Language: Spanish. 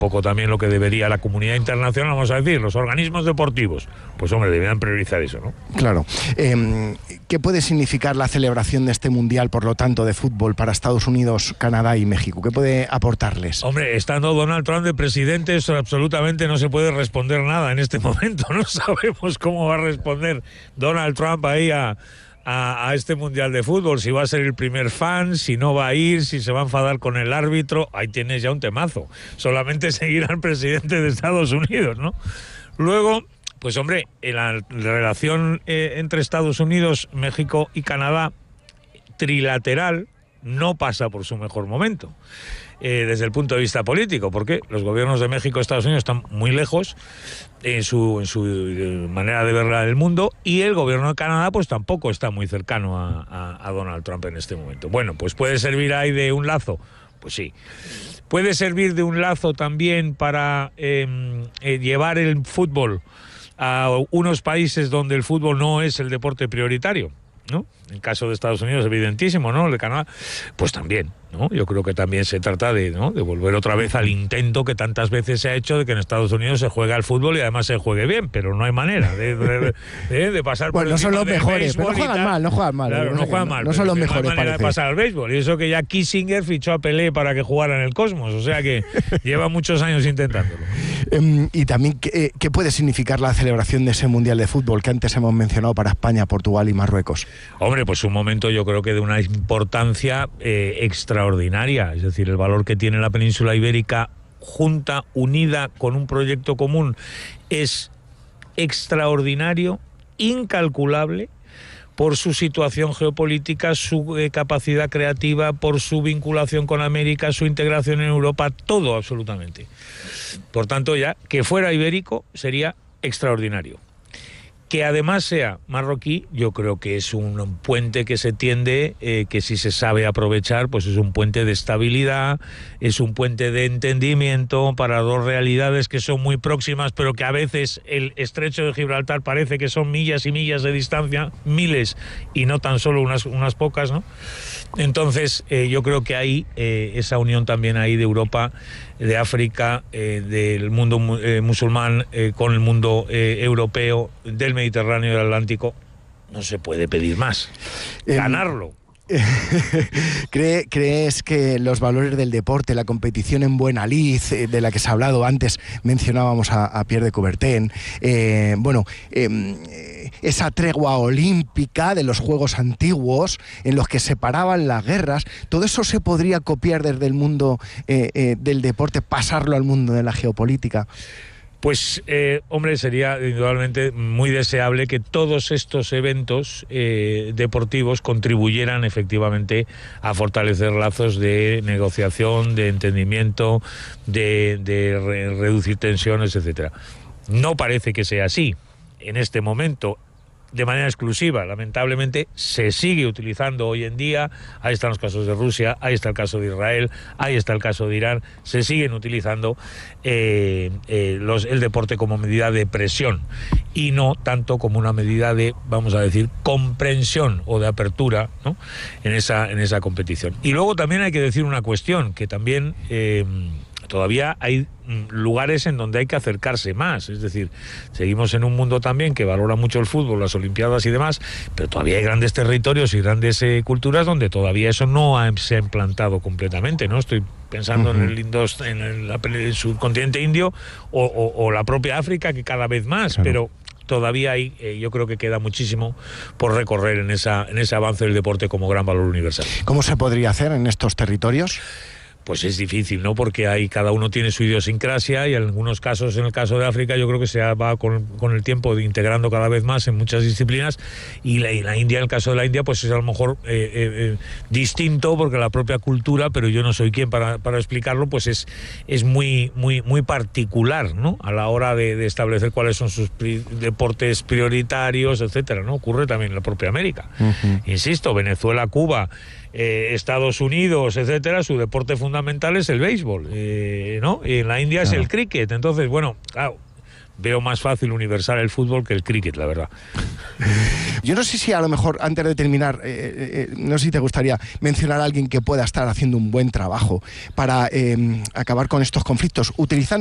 poco también lo que debería la comunidad internacional, vamos a decir, los organismos deportivos, pues hombre, deberían priorizar eso, ¿no? Claro. ¿Qué puede significar la celebración de este Mundial, por lo tanto, de fútbol para Estados Unidos, Canadá y México? ¿Qué puede aportarles? Hombre, estando Donald Trump de presidente, eso absolutamente no se puede responder nada en este momento. No sabemos cómo va a responder Donald Trump ahí a este Mundial de Fútbol, si va a ser el primer fan, si no va a ir, si se va a enfadar con el árbitro. Ahí tienes ya un temazo. Solamente seguir al presidente de Estados Unidos, ¿no? Luego, pues hombre, la relación entre Estados Unidos, México y Canadá, trilateral, no pasa por su mejor momento. Desde el punto de vista político, porque los gobiernos de México y Estados Unidos están muy lejos en su manera de ver el mundo, y el gobierno de Canadá pues tampoco está muy cercano a Donald Trump en este momento. Bueno, pues puede servir ahí de un lazo, pues sí. Puede servir de un lazo también para llevar el fútbol a unos países donde el fútbol no es el deporte prioritario, ¿no? En el caso de Estados Unidos, evidentísimo, ¿no? El de Canadá, pues también, ¿no? Yo creo que también se trata de, ¿no?, de volver otra vez al intento que tantas veces se ha hecho de que en Estados Unidos se juegue al fútbol y además se juegue bien, pero no hay manera de pasar por no son los mejores, pero no juegan mal. Claro, no juegan mal. No son los mejores, no hay manera de pasar al béisbol. Y eso que ya Kissinger fichó a Pelé para que jugara en el Cosmos, o sea que lleva muchos años intentándolo. Y también, ¿qué puede significar la celebración de ese Mundial de Fútbol que antes hemos mencionado para España, Portugal y Marruecos? Hombre, pues un momento yo creo que de una importancia extraordinaria, es decir, el valor que tiene la península ibérica junta, unida con un proyecto común, es extraordinario, incalculable, por su situación geopolítica, su capacidad creativa, por su vinculación con América, su integración en Europa, todo absolutamente. Por tanto, ya que fuera ibérico sería extraordinario. Que además sea marroquí, yo creo que es un puente que se tiende, que si se sabe aprovechar, pues es un puente de estabilidad, es un puente de entendimiento para dos realidades que son muy próximas, pero que a veces el estrecho de Gibraltar parece que son millas y millas de distancia, miles, y no tan solo unas pocas, ¿no? Entonces, yo creo que hay esa unión también ahí de Europa, de África, del mundo musulmán con el mundo europeo, del Mediterráneo y del Atlántico, no se puede pedir más. Ganarlo. ¿Crees que los valores del deporte, la competición en buena lid, de la que se ha hablado antes, mencionábamos a Pierre de Coubertin, esa tregua olímpica de los Juegos antiguos en los que se paraban las guerras, todo eso se podría copiar desde el mundo del deporte, pasarlo al mundo de la geopolítica? Pues, hombre, sería indudablemente muy deseable que todos estos eventos deportivos contribuyeran efectivamente a fortalecer lazos de negociación, de entendimiento, de reducir tensiones, etcétera. No parece que sea así en este momento, de manera exclusiva. Lamentablemente se sigue utilizando hoy en día. Ahí están los casos de Rusia, ahí está el caso de Israel, ahí está el caso de Irán. Se siguen utilizando el deporte como medida de presión y no tanto como una medida de, vamos a decir, comprensión o de apertura, ¿no?, en esa competición. Y luego también hay que decir una cuestión, que también todavía hay lugares en donde hay que acercarse más, es decir, seguimos en un mundo también que valora mucho el fútbol, las olimpiadas y demás, pero todavía hay grandes territorios y grandes culturas donde todavía eso no se ha implantado completamente, ¿no? Estoy pensando en el subcontinente indio o la propia África, que cada vez más, claro. Pero todavía hay, yo creo que queda muchísimo por recorrer en ese avance del deporte como gran valor universal. ¿Cómo se podría hacer en estos territorios? Pues es difícil, ¿no? Porque cada uno tiene su idiosincrasia y en algunos casos, en el caso de África, yo creo que se va con el tiempo integrando cada vez más en muchas disciplinas, y la India, en el caso de la India, pues es a lo mejor distinto, porque la propia cultura, pero yo no soy quien para explicarlo, pues es muy, muy, muy particular, ¿no?, a la hora de establecer cuáles son sus deportes prioritarios, etcétera, ¿no? Ocurre también en la propia América. Insisto, Venezuela, Cuba, Estados Unidos, etcétera, su deporte fundamental es el béisbol, ¿no? Y en la India es el cricket. Entonces, bueno, claro, veo más fácil universal el fútbol que el cricket, la verdad. Yo no sé si a lo mejor, antes de terminar, no sé si te gustaría mencionar a alguien que pueda estar haciendo un buen trabajo para acabar con estos conflictos, utilizando